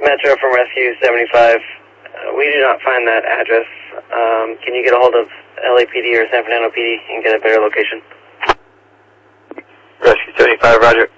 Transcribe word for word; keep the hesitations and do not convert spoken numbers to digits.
Metro from Rescue seventy-five. Uh, we do not find that address. Um, can you get a hold of L A P D or San Fernando P D and get a better location? Rescue seventy-five, roger.